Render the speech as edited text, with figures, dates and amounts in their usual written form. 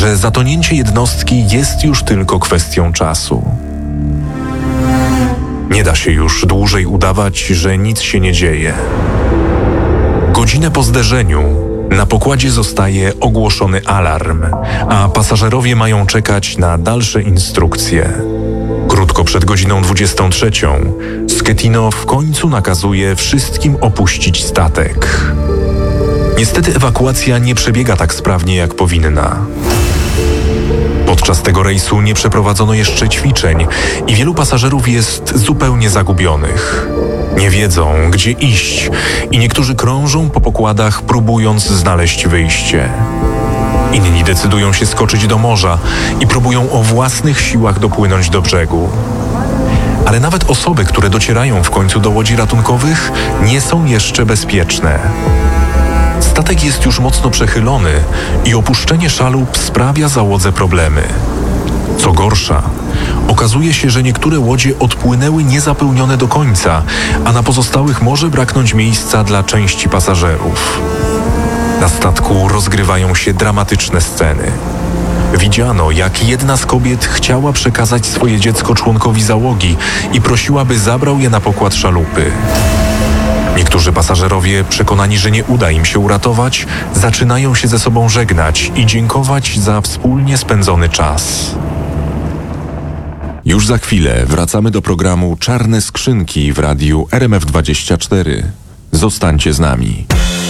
że zatonięcie jednostki jest już tylko kwestią czasu. Nie da się już dłużej udawać, że nic się nie dzieje. Godzinę po zderzeniu na pokładzie zostaje ogłoszony alarm, a pasażerowie mają czekać na dalsze instrukcje. Krótko przed godziną 23 Schettino w końcu nakazuje wszystkim opuścić statek. Niestety ewakuacja nie przebiega tak sprawnie, jak powinna. Podczas tego rejsu nie przeprowadzono jeszcze ćwiczeń i wielu pasażerów jest zupełnie zagubionych. Nie wiedzą, gdzie iść i niektórzy krążą po pokładach, próbując znaleźć wyjście. Inni decydują się skoczyć do morza i próbują o własnych siłach dopłynąć do brzegu. Ale nawet osoby, które docierają w końcu do łodzi ratunkowych, nie są jeszcze bezpieczne. Statek jest już mocno przechylony i opuszczenie szalup sprawia załodze problemy. Co gorsza, okazuje się, że niektóre łodzie odpłynęły niezapełnione do końca, a na pozostałych może braknąć miejsca dla części pasażerów. Na statku rozgrywają się dramatyczne sceny. Widziano, jak jedna z kobiet chciała przekazać swoje dziecko członkowi załogi i prosiła, by zabrał je na pokład szalupy. Niektórzy pasażerowie, przekonani, że nie uda im się uratować, zaczynają się ze sobą żegnać i dziękować za wspólnie spędzony czas. Już za chwilę wracamy do programu Czarne Skrzynki w radiu RMF24. Zostańcie z nami.